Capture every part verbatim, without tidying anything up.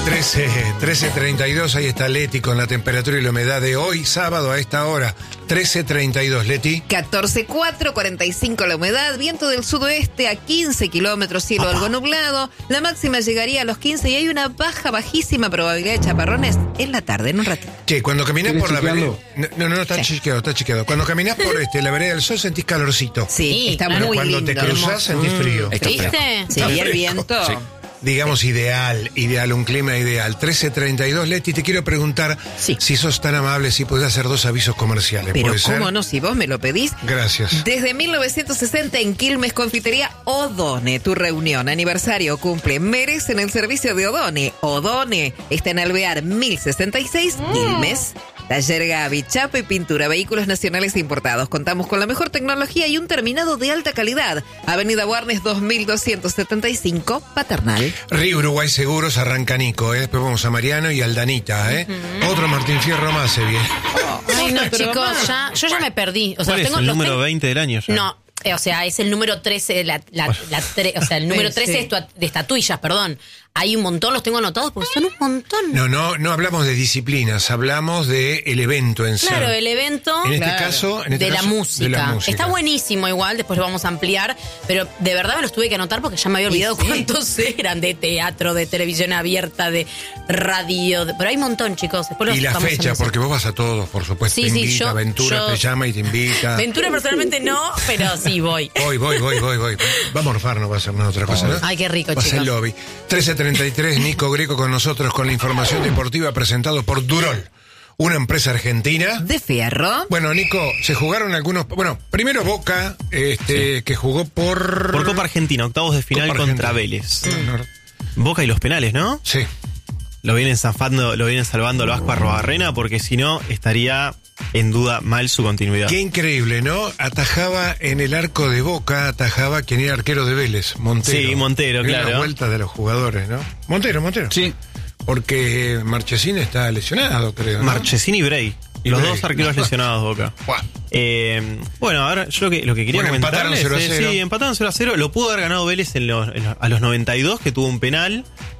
trece treinta y dos, ahí está Leti con la temperatura y la humedad de hoy, sábado a esta hora, trece treinta y dos, Leti. catorce cuatro, cuarenta y cinco la humedad, viento del sudoeste a quince kilómetros, cielo Apa. algo nublado, la máxima llegaría a los quince y hay una baja, bajísima probabilidad de chaparrones en la tarde, en un ratito. Che, cuando caminás por la vereda... chequeando? No, no, no, está Sí. chequeado, está chequeado. Cuando caminás por este, la vereda del sol sentís calorcito. Sí, Sí, está claro. Pero muy cuando lindo. te cruzás hermoso. sentís frío. Está fresco. ¿Viste? Sí, Está y el fresco. viento. Sí. Digamos ideal, ideal, un clima ideal. trece treinta y dos, Leti, te quiero preguntar Sí. si sos tan amable, si podés hacer dos avisos comerciales. Pero ¿Puede cómo ser? no, si vos me lo pedís. Gracias. Desde mil novecientos sesenta en Quilmes, Confitería Odone, tu reunión, aniversario, cumple, merecen el servicio de Odone. Odone está en Alvear mil sesenta y seis, Quilmes. Taller Gaby, chapa y pintura, vehículos nacionales e importados. Contamos con la mejor tecnología y un terminado de alta calidad. Avenida Warnes dos mil doscientos setenta y cinco, Paternal. Río Uruguay Seguros, arranca Nico, ¿eh? Después vamos a Mariano y Aldanita, ¿eh? Otro Martín Fierro más se viene. Ay, no, Pero chicos, mamá. ya, yo ya me perdí. O sea, ¿Cuál es tengo, el los número tengo- veinte del año ya? No, eh, o sea, es el número trece, la, la, la tre- o sea, el número Sí, trece sí. de, estua- de estatuillas, perdón. Hay un montón, los tengo anotados porque son un montón. No, no, no hablamos de disciplinas, hablamos de el evento en sí. Claro, el evento En este Claro. caso, en este de, la caso, música. de la música. Está buenísimo igual, después lo vamos a ampliar, pero de verdad me los tuve que anotar porque ya me había olvidado Y sí. cuántos eran de teatro, de televisión abierta, de radio, de- pero hay un montón, chicos. Después los Y la vamos a fecha, mencionar. porque vos vas a todos, por supuesto. Sí, te sí, invita, yo- Ventura yo- te llama y te invita. Ventura personalmente no, pero sí voy. Voy, voy, voy, voy, voy. Va a morfar, no va a ser nada otra cosa, ¿no? Ay, qué rico, Va a ser chicos. lobby. trece treinta y tres, Nico Greco con nosotros con la información deportiva presentado por Durol, una empresa argentina. De Fierro. Bueno, Nico, se jugaron algunos... Bueno, primero Boca, este, que jugó por... Por Copa Argentina, octavos de final Copa contra Argentina. Vélez. Mm. Boca y los penales, ¿no? Sí. Lo vienen zafando, lo vienen salvando el Vasco Arrobarrena, porque si no, estaría en duda mal su continuidad. Qué increíble, ¿no? Atajaba en el arco de Boca, atajaba quien era arquero de Vélez, Montero. Sí, Montero, Mirá claro. la vuelta de los jugadores, ¿no? Montero, Montero. Sí. Porque Marchesín está lesionado, creo, ¿no? Marchesín y Bray. Y Los Bray. dos arqueros No. lesionados, Boca. Buah. Eh, bueno, ahora yo lo que, lo que quería Bueno, empataron comentarles cero a es, cero. sí, empataron cero a cero. Lo pudo haber ganado Vélez en los- en los- a los noventa y dos, que tuvo un penal.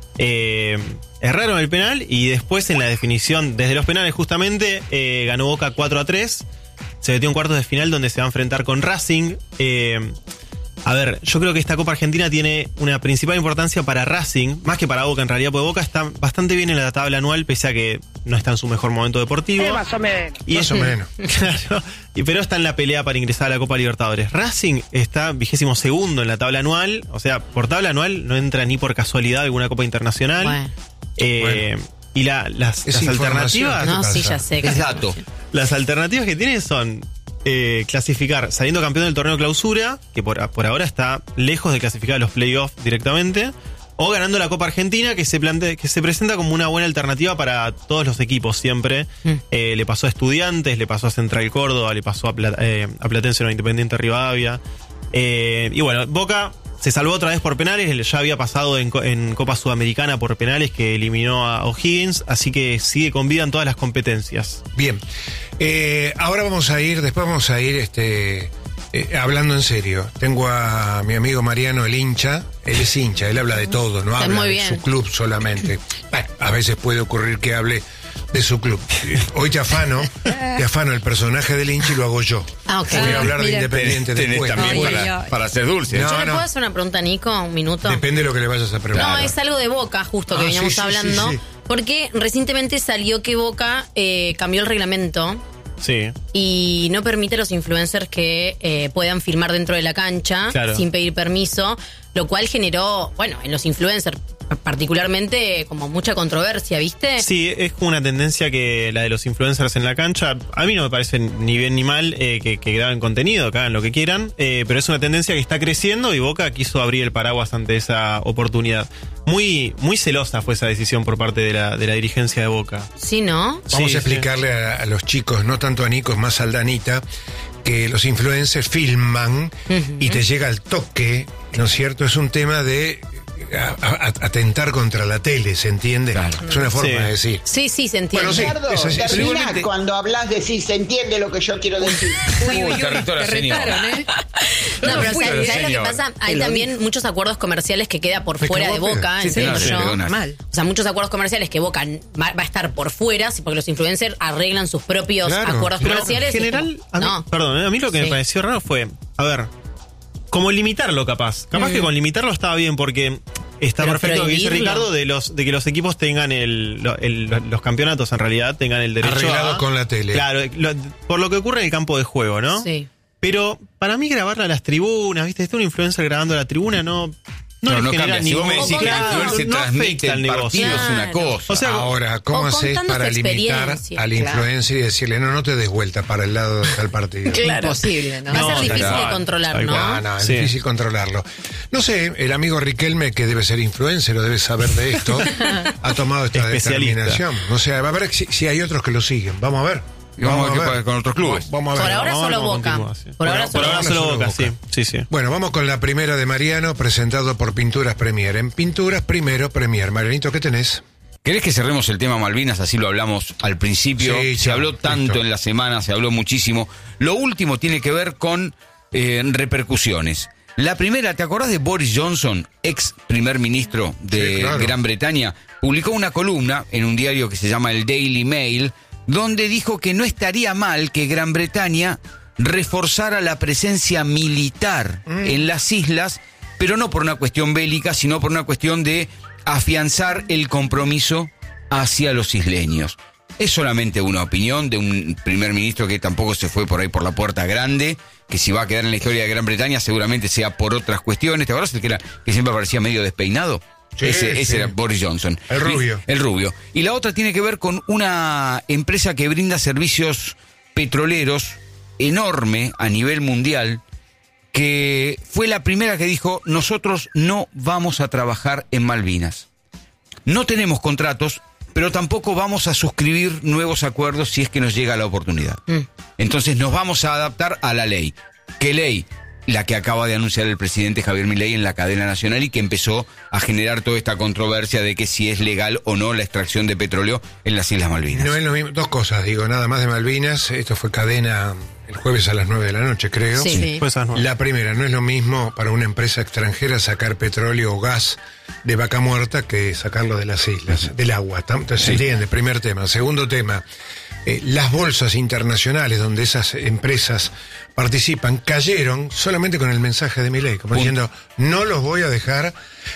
Eh, erraron el penal y después en la definición, desde los penales justamente, eh, ganó Boca cuatro a tres. Se metió en cuartos de final donde se va a enfrentar con Racing. Eh, a ver, yo creo que esta Copa Argentina tiene una principal importancia para Racing, más que para Boca en realidad, porque Boca está bastante bien en la tabla anual, pese a que no está en su mejor momento deportivo. más o menos. Y Más o menos. Claro, y pero está en la pelea para ingresar a la Copa Libertadores. Racing está vigésimo segundo en la tabla anual, o sea, por tabla anual no entra ni por casualidad alguna Copa Internacional. Bueno. Eh, Bueno. Y la- las, Es las información. alternativas, ¿Qué No, pasa? sí, ya sé. que- Es dato. las alternativas que tiene son eh, clasificar saliendo campeón del torneo clausura, que por, por ahora está lejos de clasificar a los playoffs directamente, o ganando la Copa Argentina, que se plantea, que se presenta como una buena alternativa para todos los equipos siempre. Mm. Eh, le pasó a Estudiantes, le pasó a Central Córdoba, le pasó a, Pla- eh, a Platense o a Independiente Rivadavia. Eh, y bueno, Boca se salvó otra vez por penales, él ya había pasado en, co- en Copa Sudamericana por penales que eliminó a O'Higgins, así que sigue con vida en todas las competencias. Bien. Eh, ahora vamos a ir, después vamos a ir este, eh, hablando en serio. Tengo a mi amigo Mariano, el hincha. Él es hincha, él habla de todo, no Está habla muy de bien. su club solamente. Bueno, a veces puede ocurrir que hable de su club. Eh, Hoy te afano, te afano el personaje del hincha y lo hago yo. Ah, ok. Voy a hablar de Mira. Independiente Tenés después. también Ay, para, ay, ay. para ser dulce. No, ¿Yo le no. puedo hacer una pregunta, Nico? Un minuto. Depende de lo que le vayas a preguntar. No, es algo de Boca, justo que Ah, veníamos sí, sí, hablando. sí, sí. Porque recientemente salió que Boca eh, cambió el reglamento Sí. y no permite a los influencers que eh, puedan filmar dentro de la cancha Claro. sin pedir permiso, lo cual generó, bueno, en los influencers particularmente como mucha controversia, ¿viste? Sí, es como una tendencia que la de los influencers en la cancha. A mí no me parece ni bien ni mal eh, que, que graben contenido, que hagan lo que quieran, eh, pero es una tendencia que está creciendo y Boca quiso abrir el paraguas ante esa oportunidad. Muy, muy celosa fue esa decisión por parte de la, de la dirigencia de Boca. Sí, ¿no? Vamos Sí, a explicarle a, a los chicos, no tanto a Nico, es más a Danita, que los influencers filman y te llega al toque, ¿no es cierto? Es un tema de a- a- atentar contra la tele, ¿se entiende? Claro. Es una forma Sí. de decir. Sí, sí, se entiende. Bueno, sí. Ricardo, eso sí, terminá igualmente- cuando hablas de si se entiende lo que yo quiero decir. Uy, uy, uy, territorio te señor. retaron, ¿eh? No, pero fui, ¿sabes, ¿eh? ¿sabes lo que señor. pasa? Hay Te lo también dije. muchos acuerdos comerciales que queda por Me fuera de quedó Boca, pedo. Sí, entiendo claro, yo. se quedó una- Mal. O sea, muchos acuerdos comerciales que Boca va, va a estar por fuera, sí, porque los influencers arreglan sus propios Claro. acuerdos Pero comerciales. en y es general, como, a mí, no. perdón, ¿eh? a mí lo que me Sí. pareció raro fue, a ver, como limitarlo capaz. Capaz que con limitarlo estaba bien porque está Pero perfecto lo que dice prohibirlo. Ricardo de los de que los equipos tengan el, lo- el- los campeonatos en realidad tengan el derecho Arreglado a, con la tele. Claro, lo- por lo que ocurre en el campo de juego, ¿no? Sí. Pero para mí grabarla a las tribunas, ¿viste? Está un influencer grabando a la tribuna, no no, No, le no genera cambia. Si vos me ningún- decís que la Claro, influencia no transmite afecta al el negocio. partido es una Claro. cosa. O sea, Ahora, ¿cómo O haces contando para su limitar experiencia, al claro. influencer y decirle, no, no te des vuelta para el lado del partido? Imposible, ¿no? Va a No, ser difícil claro. de controlar, Tal ¿no? No, no, es Sí. difícil controlarlo. No sé, el amigo Riquelme, que debe ser influencer o debe saber de esto, ha tomado esta Especialista. determinación. O sea, va a ver si, si hay otros que lo siguen. Vamos a ver. Y vamos a ver qué pasa con otros clubes. Vamos a Por ver. ahora Vamos a ver solo cómo Boca. continúa, sí. Por Por ahora ahora- solo Por ahora Boca. solo Boca, Boca. sí, sí, sí. Bueno, vamos con la primera de Mariano, presentado por Pinturas Premier. En Pinturas Primero Premier. Marianito, ¿qué tenés? ¿Querés que cerremos el tema Malvinas? Así lo hablamos al principio. Sí, se ya, habló tanto listo. en la semana, se habló muchísimo. Lo último tiene que ver con eh, repercusiones. La primera, ¿te acordás de Boris Johnson, ex primer ministro de Sí, claro. Gran Bretaña? Publicó una columna en un diario que se llama el Daily Mail, donde dijo que no estaría mal que Gran Bretaña reforzara la presencia militar en las islas, pero no por una cuestión bélica, sino por una cuestión de afianzar el compromiso hacia los isleños. Es solamente una opinión de un primer ministro que tampoco se fue por ahí por la puerta grande, que si va a quedar en la historia de Gran Bretaña seguramente sea por otras cuestiones. ¿Te acuerdas el que, era, que siempre parecía medio despeinado? Sí, ese ese sí. era Boris Johnson. El rubio. El rubio. Y la otra tiene que ver con una empresa que brinda servicios petroleros enorme a nivel mundial, que fue la primera que dijo, nosotros no vamos a trabajar en Malvinas. No tenemos contratos, pero tampoco vamos a suscribir nuevos acuerdos si es que nos llega la oportunidad. Mm. Entonces nos vamos a adaptar a la ley. ¿Qué ley? La que acaba de anunciar el presidente Javier Milei en la cadena nacional y que empezó a generar toda esta controversia de que si es legal o no la extracción de petróleo en las Islas Malvinas. No es lo mismo. Dos cosas, digo, nada más de Malvinas. Esto fue cadena el jueves a las nueve de la noche, creo. Sí. Sí. Pues, esas no. La primera, no es lo mismo para una empresa extranjera sacar petróleo o gas de vaca muerta que sacarlo de las islas, del agua. ¿Tam- ¿Se Sí. entiende? Primer tema. Segundo tema, eh, las bolsas internacionales donde esas empresas participan cayeron solamente con el mensaje de Milei, como Punto. diciendo, no los voy a dejar.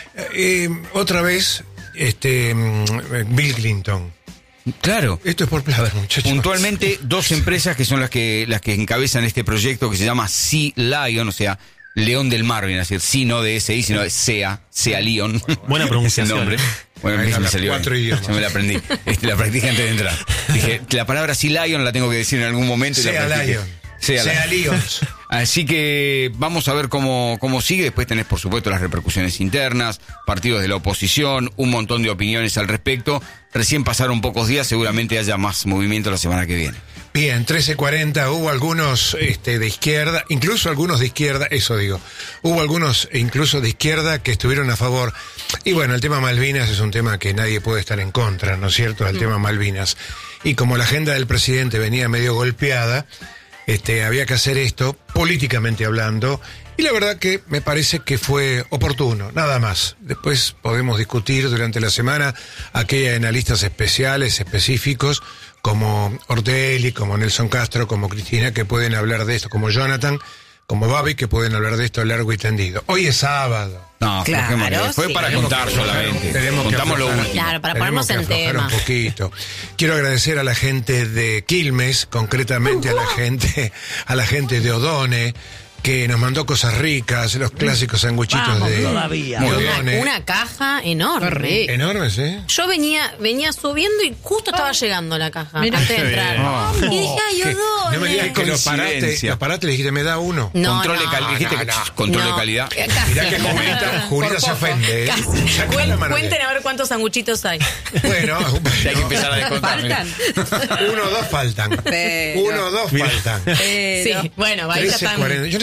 Eh, otra vez, este mm, Bill Clinton. Claro. Esto es por plata, muchachos. Puntualmente, dos empresas que son las que las que encabezan este proyecto que se llama Sea Lion, o sea, León del Mar, viene a decir, sí, no de S I, sino de Sea, Sea Lion. Buena pronunciación. Es el nombre. Bueno, Ahí me, habla me salió cuatro bien. idiomas. Ya me la aprendí. Este, la practiqué antes de entrar. Dije, la palabra Sea Lion la tengo que decir en algún momento. y la Sea practiqué. Lion. Sea, Sea Lion. Lions. Así que vamos a ver cómo, cómo sigue. Después tenés, por supuesto, las repercusiones internas, partidos de la oposición, un montón de opiniones al respecto. Recién pasaron pocos días, seguramente haya más movimiento la semana que viene. Bien, trece cuarenta, hubo algunos este, de izquierda, incluso algunos de izquierda, eso digo, hubo algunos incluso de izquierda que estuvieron a favor. Y bueno, el tema Malvinas es un tema que nadie puede estar en contra, ¿no es cierto? El tema Malvinas. Y como la agenda del presidente venía medio golpeada, este, había que hacer esto, políticamente hablando, y la verdad que me parece que fue oportuno, nada más. Después podemos discutir durante la semana, aquí hay analistas especiales, específicos, como Ortelli, como Nelson Castro, como Cristina, que pueden hablar de esto, como Jonathan, como Babi, que pueden hablar de esto largo y tendido. Hoy es sábado. No, Claro, aflojémosle. Fue sí. para Tenemos contar que solamente. Tenemos que Contamos lo aflojar. último. Claro, para Tenemos ponernos que en aflojar tema. un poquito. Quiero agradecer a la gente de Quilmes, concretamente a la gente, a la gente de Odone, que nos mandó cosas ricas, los clásicos sanguchitos Vamos de, todavía. de Muy Una, Odone. una caja enorme. Enormes, ¿eh? Yo venía venía subiendo y justo estaba llegando la caja Mira. antes de entrar. Ah. Y dije, ay, ¿Qué? Odone. No me digas que lo paraste, Coincidencia. lo paraste y le dijiste, me da uno. No, control de no. calidad. Dijiste que No, no. control No. de calidad. Casi. Mirá que Julita, Julita Por se poco. ofende, ¿eh? Casi. Saca Cuen- la mano de- cuenten a ver cuántos sanguchitos hay. Bueno, Hay que empezar a descontar. Faltan. uno o dos faltan. Pero- Uno o dos faltan. Pero- Sí, bueno, ahí ya trece están. cuarenta. Yo no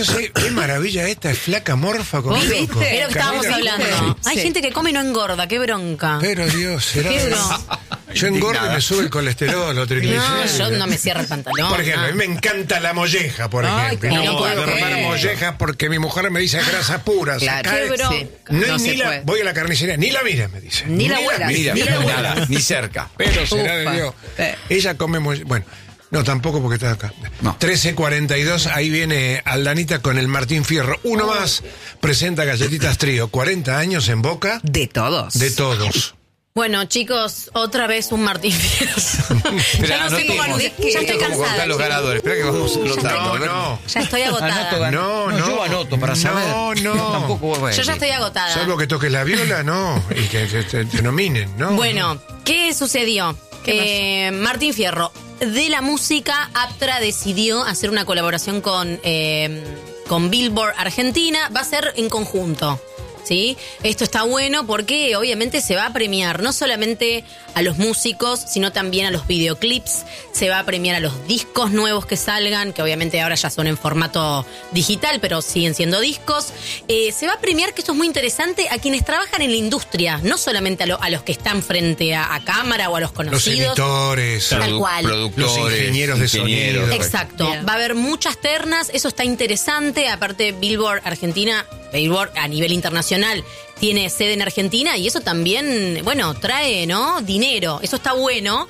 Entonces, qué maravilla esta, es flaca, morfa, con ¿Viste? loco. Es lo que estábamos Camila, hablando. Sí. Hay Sí. gente que come y no engorda, qué bronca. Pero Dios, será. Qué bronca. Yo engordo y me sube el colesterol, los No, triglicéridos. yo no me cierro el pantalón. Por ejemplo, a no. mí me encanta la molleja, por Ay, ejemplo. qué No, rico. puedo comer Qué molleja porque mi mujer me dice grasa pura. Claro. sacá- Qué bronca. Sí. No, No ni se la, puede. voy a la carnicería, ni la mira, me dice. Ni la huelas. Mira, Ni la nada, huelas. ni cerca. Pero será Ufa. de Dios. Eh. Ella come muy... Bueno, no, tampoco porque está acá. No. trece cuarenta y dos, ahí viene Aldanita con el Martín Fierro. Uno más presenta Galletitas Trío. cuarenta años en boca De todos. de todos. Bueno, chicos, otra vez un Martín Fierro. Espera, ya no sé cómo anotemos. anunciar. Ya estoy Como contar cansada. los chicos. ganadores. Espera que vamos anotando. No, no. Ya estoy agotada. Anoto, No, no. Yo anoto para No, saber. no. Tampoco voy a Yo ya estoy agotada. Salvo que toques la viola, no. Y que te, te- te nominen, ¿no? Bueno, ¿qué sucedió? Eh, Martín Fierro, de la música, Aptra decidió hacer una colaboración con, eh, con Billboard Argentina. Va a ser en conjunto. ¿Sí? Esto está bueno porque obviamente se va a premiar no solamente a los músicos, sino también a los videoclips. Se va a premiar a los discos nuevos que salgan, que obviamente ahora ya son en formato digital, pero siguen siendo discos. Eh, se va a premiar, que esto es muy interesante, a quienes trabajan en la industria, no solamente a, lo- a los que están frente a, a cámara o a los Los conocidos. editores, Tal Produ- cual. Productores, Los ingenieros de ingenieros. sonido. Exacto. Bien. Va a haber muchas ternas, eso está interesante. Aparte, Billboard Argentina, Billboard a nivel internacional, tiene sede en Argentina y eso también, bueno, trae, ¿no? Dinero. Eso está bueno.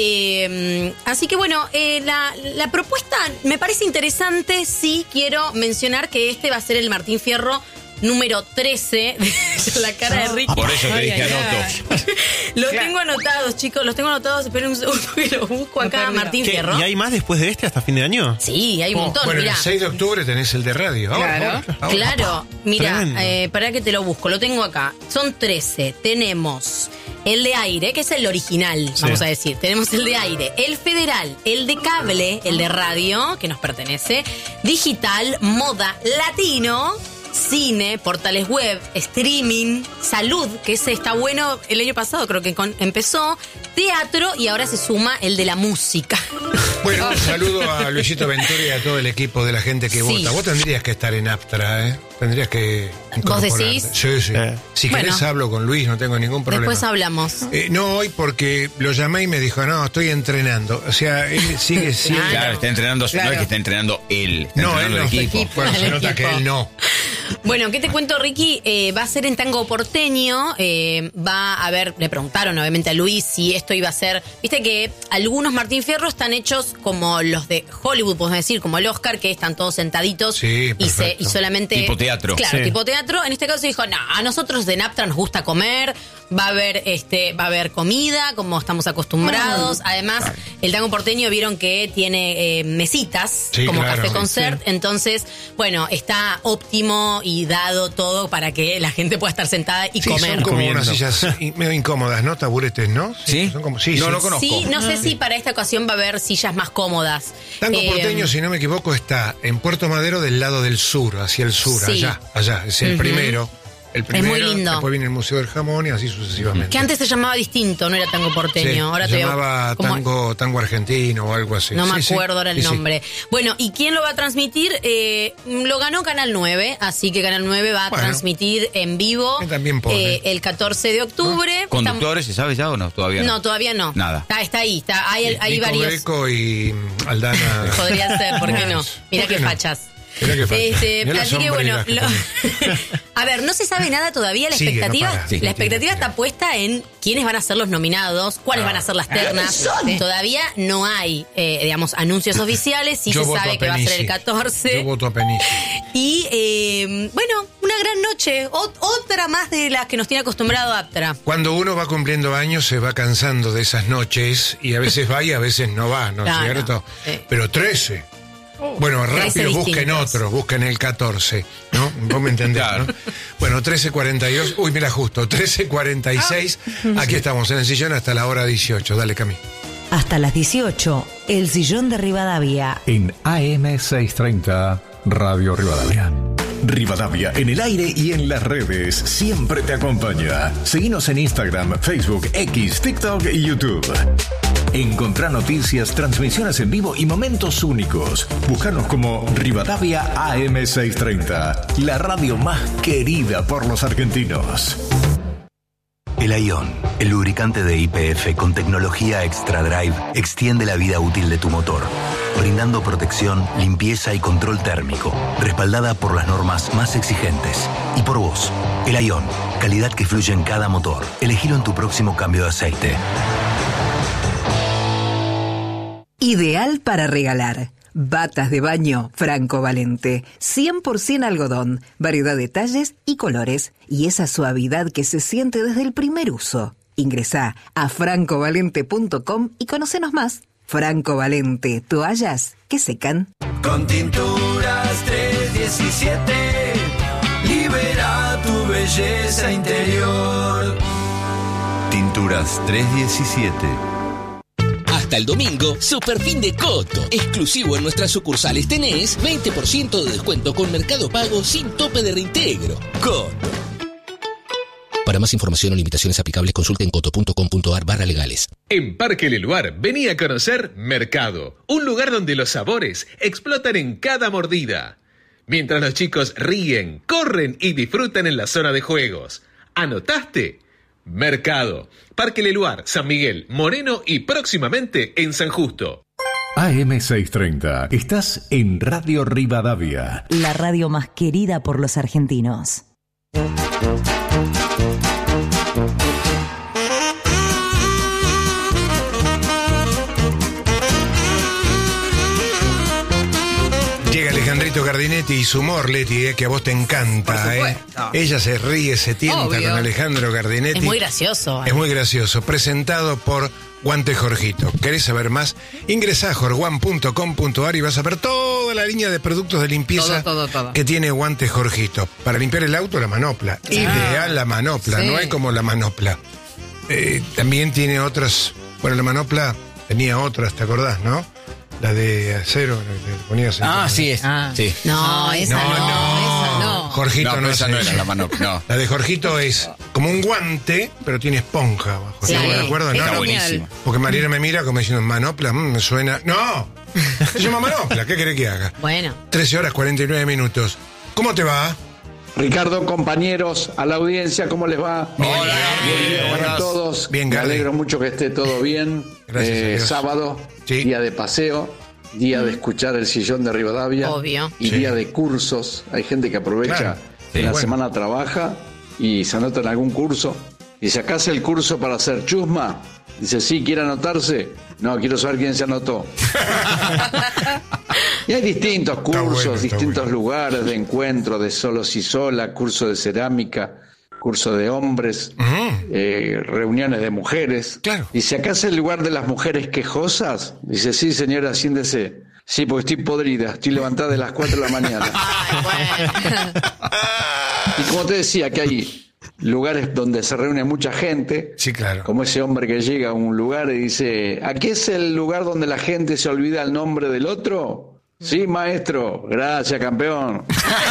Eh, así que, bueno, eh, la, la propuesta me parece interesante. Sí quiero mencionar que este va a ser el Martín Fierro número trece. La cara de Ricky. Por eso te Ay, dije ay, anoto. Los Claro. tengo anotados, chicos, los tengo anotados. Esperen un segundo que los busco Me acá, perdí. Martín ¿Qué? Fierro. ¿Y hay más después de este hasta fin de año? Sí, hay un montón, Bueno, mirá. el seis de octubre tenés el de radio. Ahora, Claro. ahora, ahora. Claro, mira, Tremendo. eh, para que te lo busco, lo tengo acá. Son trece. Tenemos el de aire, que es el original, Sí. vamos a decir. Tenemos el de aire, el federal, el de cable, el de radio, que nos pertenece, digital, moda, latino, cine, portales web, streaming, salud, que ese está bueno, el año pasado creo que con- empezó, teatro y ahora se suma el de la música. Bueno, un saludo a Luisito Ventura y a todo el equipo de la gente que Sí. vota. Vos tendrías que estar en Aptra, ¿eh? Tendrías que incorporarte. decís? Sí, sí. Eh. Si Bueno. querés hablo con Luis, no tengo ningún problema. Después hablamos. Eh, no hoy porque lo llamé y me dijo, no, estoy entrenando. O sea, él sigue siendo... Claro, está entrenando, no Claro. es que está entrenando él, está No, él entrenando no. el equipo. Bueno, se El nota equipo. que él no. Bueno, ¿qué te cuento, Ricky? Eh, va a ser en tango porteño. eh, va a haber, le preguntaron obviamente a Luis si esto iba a ser. Viste que algunos Martín Fierro están hechos como los de Hollywood, podemos decir, como el Oscar, que están todos sentaditos Sí, y, se, perfecto. y solamente. Tipo teatro. Claro, Sí. tipo teatro. En este caso dijo, no, a nosotros de Naptra nos gusta comer, va a haber, este, va a haber comida, como estamos acostumbrados. Además, el tango porteño vieron que tiene eh, mesitas, Sí, como claro, café sí, concert. Entonces, bueno, está óptimo y dado todo para que la gente pueda estar sentada y Sí, comer. son como Comiendo. unas sillas in- medio incómodas, ¿no? Taburetes, ¿no? ¿Sí? Son como, sí, No sí. lo conozco. Sí, no sé si para esta ocasión va a haber sillas más cómodas. Tango Eh, porteño, si no me equivoco, está en Puerto Madero del lado del sur, hacia el sur, Sí. allá, allá. Es el Ujú. primero. El primero, muy lindo. después viene el Museo del Jamón y así sucesivamente. Que antes se llamaba distinto, no era tango porteño. Sí, Ahora se te llamaba como- tango, tango argentino o algo así. No me Sí, sí. acuerdo ahora el Sí, sí. nombre. Bueno, ¿y quién lo va a transmitir? Eh, lo ganó Canal nueve, así que Canal nueve va a Bueno. transmitir en vivo Que también pone. eh, el catorce de octubre. ¿Conductores, se sabe ya o no? Todavía Estamos- no. No, todavía no. Nada. Está, está ahí, está, hay, hay Nico varios. Greco y mm, Aldana. Podrían ser, ¿por qué no? ¿Por Mira qué qué no? fachas. Mirá qué fachas. Este, Mirá la así que bueno, sombrería que lo- a ver, no se sabe nada todavía. La Sigue, no expectativa, para. Sí. la expectativa está puesta en quiénes van a ser los nominados, cuáles Ah. van a ser las ternas. Todavía no hay, eh, digamos, anuncios oficiales. Sí Yo se voto sabe a que va a ser Penici. el catorce. Yo voto a Penici. Y eh, bueno, una gran noche. Ot- otra más de las que nos tiene acostumbrado Aptra. Cuando uno va cumpliendo años se va cansando de esas noches y a veces va y a veces no va, ¿no es Claro, cierto? sí. Pero trece. Bueno, trece rápido busquen distintos. otro, busquen el catorce, ¿no? Vos me entendés, Claro. ¿no? Bueno, trece cuarenta y dos, uy, mira justo, trece cuarenta y seis, aquí estamos en el sillón hasta la hora dieciocho, dale Cami. Hasta las dieciocho, El Sillón de Rivadavia. En A M seiscientos treinta, Radio Rivadavia. Rivadavia, en el aire y en las redes, siempre te acompaña. Seguinos en Instagram, Facebook, X, TikTok y YouTube. Encontrá noticias, transmisiones en vivo y momentos únicos. Búscanos como Rivadavia A M seiscientos treinta, la radio más querida por los argentinos. El Ion, el lubricante de Y P F con tecnología Extra Drive, extiende la vida útil de tu motor, brindando protección, limpieza y control térmico, respaldada por las normas más exigentes. Y por vos, el Ion, calidad que fluye en cada motor. Elegilo en tu próximo cambio de aceite. Ideal para regalar. Batas de baño Franco Valente. cien por ciento algodón, variedad de talles y colores. Y esa suavidad que se siente desde el primer uso. Ingresá a franco valente punto com y conocenos más. Franco Valente, toallas que secan. Con Tinturas trescientos diecisiete, libera tu belleza interior. Tinturas trescientos diecisiete. Hasta el domingo, super fin de Coto. Exclusivo en nuestras sucursales tenés veinte por ciento de descuento con Mercado Pago sin tope de reintegro. Coto. Para más información o limitaciones aplicables, consulte en coto punto com punto ar barra legales. En Parque Leluar, vení a conocer Mercado, un lugar donde los sabores explotan en cada mordida. Mientras los chicos ríen, corren y disfrutan en la zona de juegos. ¿Anotaste? Mercado, Parque Leluar, San Miguel, Moreno y próximamente en San Justo. A M seiscientos treinta, estás en Radio Rivadavia. La radio más querida por los argentinos. Llega Alejandrito Gardinetti y su humor, Leti, eh, que a vos te encanta. Eh. Ella se ríe, se tienta Obvio. con Alejandro Gardinetti. Es muy gracioso. Es muy gracioso. Presentado por Guante Jorgito. ¿Querés saber más? Ingresá a jorguan punto com punto ar y vas a ver toda la línea de productos de limpieza Todo, todo, todo. que tiene Guante Jorgito. Para limpiar el auto, la manopla. Sí. Ideal la manopla, Sí. no hay como la manopla. Eh, también tiene otras. Bueno, la manopla tenía otras, ¿te acordás, no? La de acero, la que le ponías en- Ah, sí, es. Ah. Sí. No, esa no, esa no. Jorgito No, no, pero esa es no eso. era la mano, no. La de Jorgito es como un guante, pero tiene esponja abajo. Sí. ¿Estamos de acuerdo? Está No, no, buenísimo. porque Mariana me mira como diciendo, manopla, mm, me suena. ¡No! Se llama manopla, ¿qué querés que haga? Bueno. trece horas cuarenta y nueve minutos. ¿Cómo te va? Ricardo, compañeros, a la audiencia, ¿cómo les va? Bien, Hola, bien, bien, bien. a todos. Bien, Me Gardi. alegro mucho que esté todo bien. Gracias a Eh, Dios. sábado, Sí. día de paseo, día de escuchar el sillón de Rivadavia. Obvio. Y Sí. día de cursos. Hay gente que aprovecha Claro. que Sí, la bueno. semana trabaja y se anota en algún curso. Y si acá hace el curso para hacer chusma, dice, sí, ¿quiere anotarse? No, quiero saber quién se anotó. Y hay distintos cursos, bueno, está distintos bueno. lugares de encuentro, de solos y sola, curso de cerámica, curso de hombres, eh, reuniones de mujeres. Claro. Y si acá es el lugar de las mujeres quejosas, dice, sí, señora, siéntese. Sí, porque estoy podrida, estoy levantada de las cuatro de la mañana. Y como te decía, que hay lugares donde se reúne mucha gente, Sí, claro. como ese hombre que llega a un lugar y dice, ¿aquí es el lugar donde la gente se olvida el nombre del otro? Sí, maestro, gracias, campeón.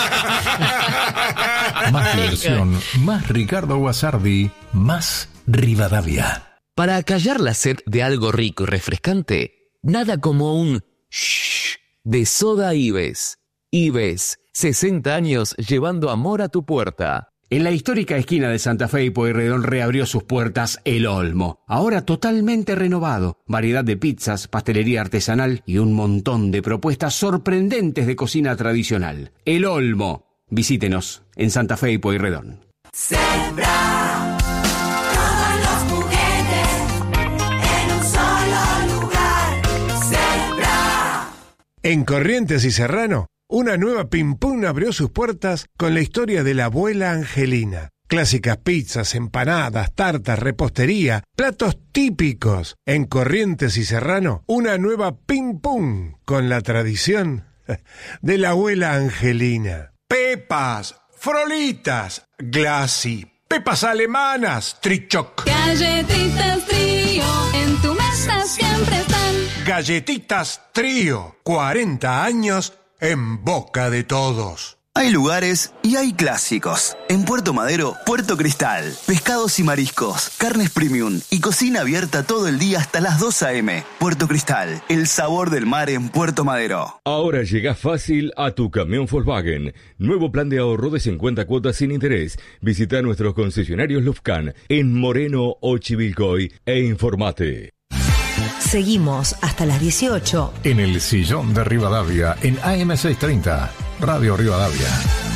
Más diversión, más Ricardo Guasardi, más Rivadavia. Para acallar la sed de algo rico y refrescante, nada como un shh de Soda Ives. Ives, sesenta años llevando amor a tu puerta. En la histórica esquina de Santa Fe y Pueyrredón reabrió sus puertas El Olmo, ahora totalmente renovado. Variedad de pizzas, pastelería artesanal y un montón de propuestas sorprendentes de cocina tradicional. El Olmo. Visítenos en Santa Fe y Pueyrredón. Sembra todos los juguetes en un solo lugar. Sembra. En Corrientes y Serrano, una nueva Pim Pum abrió sus puertas con la historia de la abuela Angelina. Clásicas pizzas, empanadas, tartas, repostería, platos típicos. En Corrientes y Serrano, una nueva Pim Pum con la tradición de la abuela Angelina. Pepas, frolitas, glassy, pepas alemanas, trichoc. Galletitas Trío, en tu mesa siempre están. Galletitas Trío, cuarenta años en boca de todos. Hay lugares y hay clásicos. En Puerto Madero, Puerto Cristal. Pescados y mariscos, carnes premium y cocina abierta todo el día hasta las dos a.m. Puerto Cristal, el sabor del mar en Puerto Madero. Ahora llega fácil a tu camión Volkswagen. Nuevo plan de ahorro de cincuenta cuotas sin interés. Visita nuestros concesionarios Lufcan en Moreno o Chivilcoy e informate. Seguimos hasta las dieciocho. En el sillón de Rivadavia, en A M seiscientos treinta, Radio Rivadavia.